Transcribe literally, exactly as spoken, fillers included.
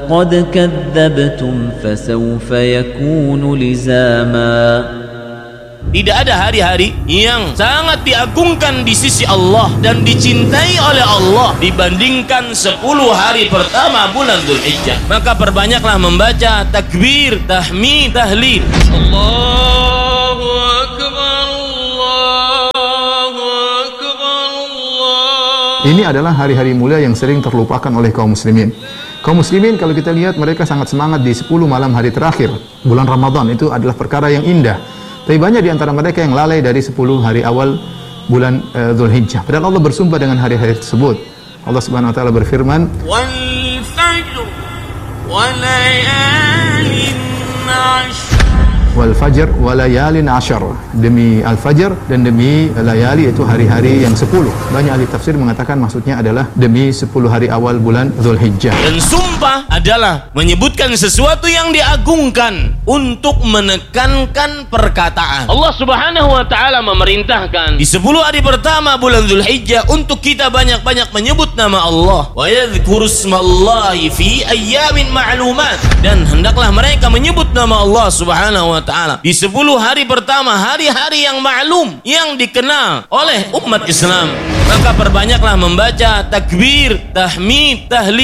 قد كذبتم فسوف يكون لزاما. Tidak ada hari-hari yang sangat diagungkan di sisi Allah dan dicintai oleh Allah dibandingkan sepuluh hari pertama bulan Dzulhijjah. Maka perbanyaklah membaca takbir, tahmid, tahlil. Allahu Akbar, Allahu Akbar, Allah. Ini adalah hari-hari mulia yang sering terlupakan oleh kaum muslimin. Kaum muslimin kalau kita lihat mereka sangat semangat di sepuluh malam hari terakhir bulan Ramadan, itu adalah perkara yang indah. Tapi banyak di antara mereka yang lalai dari sepuluh hari awal bulan uh, Dzulhijjah. Padahal Allah bersumpah dengan hari-hari tersebut. Allah Subhanahu wa taala berfirman, "Wal fajr wa layalin 'ashr." Wal fajr wa layalin 'ashr. Demi al-fajr dan demi layali, itu hari-hari yang sepuluh. Banyak ahli tafsir mengatakan maksudnya adalah demi sepuluh hari awal bulan Dzulhijjah. Dan sumpah adalah menyebutkan sesuatu yang diagungkan untuk menekankan perkataan. Allah Subhanahu wa taala memerintahkan di sepuluh hari pertama bulan Dzulhijjah untuk kita banyak-banyak menyebut nama Allah. Wa yadhkuru ismallahi fi ayyamin ma'lumat. Dan hendaklah mereka menyebut nama Allah Subhanahu wa taala di sepuluh hari pertama, hari-hari yang maklum, yang dikenal oleh umat Islam. Maka perbanyaklah membaca takbir, tahmid, tahlil.